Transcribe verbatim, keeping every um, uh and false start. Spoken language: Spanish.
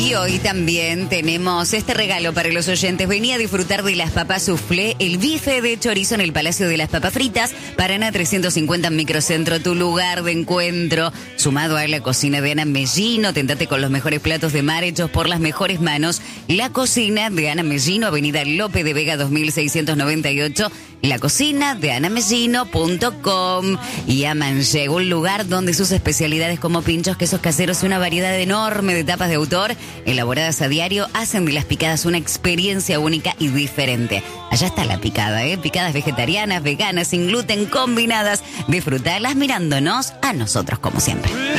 Y hoy también tenemos este regalo para los oyentes. Venía a disfrutar de las papas soufflé, el bife de chorizo en el Palacio de las Papas Fritas, Paraná trescientos cincuenta en Microcentro, tu lugar de encuentro. Sumado a la cocina de Ana Mellino, tentate con los mejores platos de mar hechos por las mejores manos. La cocina de Ana Mellino, Avenida Lope de Vega dos mil seiscientos noventa y ocho. La cocina de ana mellino punto com. Y Aman llegó un lugar donde sus especialidades como pinchos, quesos caseros y una variedad enorme de tapas de autor elaboradas a diario hacen de las picadas una experiencia única y diferente. Allá está la picada, ¿eh? Picadas vegetarianas, veganas, sin gluten, combinadas. Disfrutalas mirándonos a nosotros como siempre.